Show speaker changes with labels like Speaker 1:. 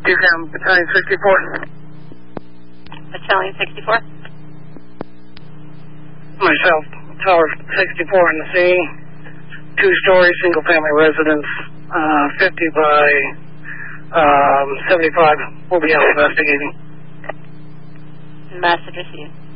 Speaker 1: Houston, Battalion 64.
Speaker 2: Battalion 64?
Speaker 1: Myself, Tower 64 in the scene. 2-story, single-family residence, 50 by 75. We'll be out investigating.
Speaker 2: Message received.